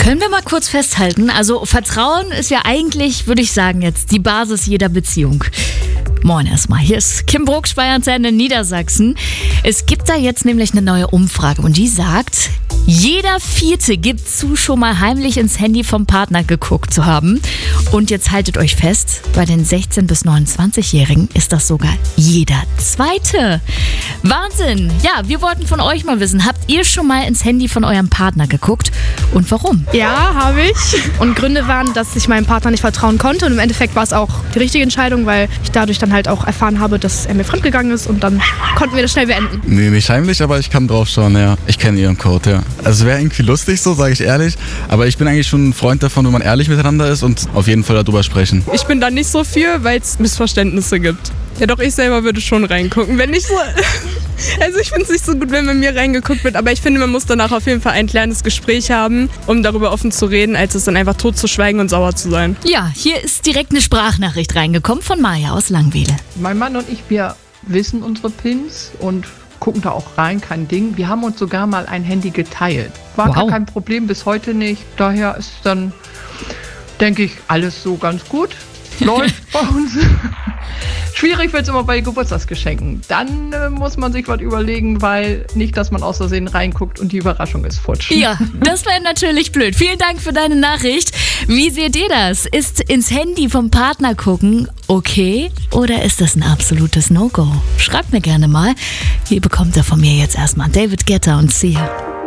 Können wir mal kurz festhalten, also Vertrauen ist ja eigentlich, würde ich sagen jetzt, die Basis jeder Beziehung. Moin erstmal, hier ist Kim Brooks bei Antenne Niedersachsen. Es gibt da jetzt nämlich eine neue Umfrage und die sagt, jeder Vierte gibt zu, schon mal heimlich ins Handy vom Partner geguckt zu haben. Und jetzt haltet euch fest, bei den 16- bis 29-Jährigen ist das sogar jeder Zweite. Wahnsinn! Ja, wir wollten von euch mal wissen, habt ihr schon mal ins Handy von eurem Partner geguckt und warum? Ja, habe ich. Und Gründe waren, dass ich meinem Partner nicht vertrauen konnte. Und im Endeffekt war es auch die richtige Entscheidung, weil ich dadurch dann halt auch erfahren habe, dass er mir fremdgegangen ist und dann konnten wir das schnell beenden. Nee, nicht heimlich, aber ich kann drauf schauen, ja. Ich kenne ihren Code, ja. Also wäre irgendwie lustig so, sage ich ehrlich. Aber ich bin eigentlich schon ein Freund davon, wenn man ehrlich miteinander ist und auf jeden Fall darüber sprechen. Ich bin da nicht so für, weil es Missverständnisse gibt. Ja doch, ich selber würde schon reingucken. Wenn nicht so... Also ich finde es nicht so gut, wenn bei mir reingeguckt wird, aber ich finde, man muss danach auf jeden Fall ein kleines Gespräch haben, um darüber offen zu reden, als es dann einfach tot zu schweigen und sauer zu sein. Ja, hier ist direkt eine Sprachnachricht reingekommen von Maja aus Langwedel. Mein Mann und ich, wir wissen unsere Pins und gucken da auch rein, kein Ding. Wir haben uns sogar mal ein Handy geteilt. War gar kein Problem, bis heute nicht. Daher ist dann, denke ich, alles so ganz gut. Läuft bei uns. Schwierig wird es immer bei Geburtstagsgeschenken. Dann muss man sich was überlegen, weil nicht, dass man aus Versehen reinguckt und die Überraschung ist futsch. Ja, das wäre natürlich blöd. Vielen Dank für deine Nachricht. Wie seht ihr das? Ist ins Handy vom Partner gucken okay oder ist das ein absolutes No-Go? Schreibt mir gerne mal. Hier bekommt ihr von mir jetzt erstmal David Guetta und Sia.